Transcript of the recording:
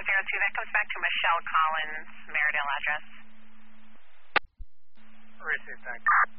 That comes back to Michelle Collins, Maridale address. Received, thanks.